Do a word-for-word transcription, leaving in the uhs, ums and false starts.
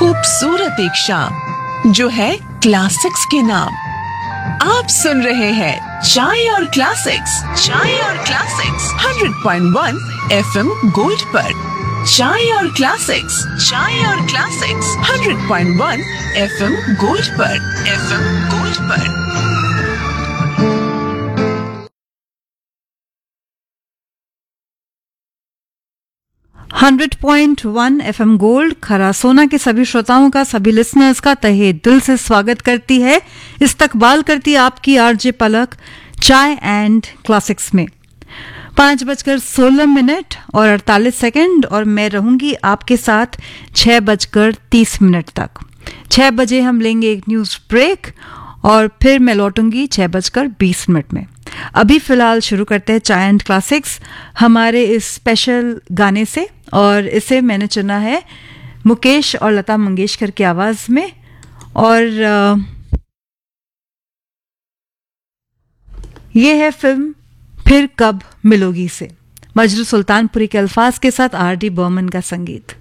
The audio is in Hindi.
खूबसूरत एक शाम जो है क्लासिक्स के नाम। आप सुन रहे हैं चाय और क्लासिक्स, चाय और classics hundred point one FM gold पर। चाय और क्लासिक्स, चाय और classics hundred point one FM gold पर, एफएम गोल्ड पर। Hundred point one FM gold खरासोना के सभी श्रोताओं का, सभी लिसनर्स का तहे दिल से स्वागत करती है, इस्तकबाल करती है आपकी आरजे पलक चाय एंड क्लासिक्स में। पाँच बजकर सोलह मिनट और अड़तालीस सेकंड और मैं रहूंगी आपके साथ छः बजकर तीस मिनट तक। छः बजे हम लेंगे एक न्यूज़ ब्रेक और फिर मैं लौटूंगी छः बजकर बीस मिनट में। अभी फ़िलहाल शुरू करते हैं चाय एंड क्लासिक्स हमारे इस स्पेशल गाने से, और इसे मैंने चुना है मुकेश और लता मंगेशकर की आवाज़ में। और ये है फिल्म फिर कब मिलोगी से, मजरू सुल्तानपुरी के अल्फाज के साथ आर डी बर्मन का संगीत।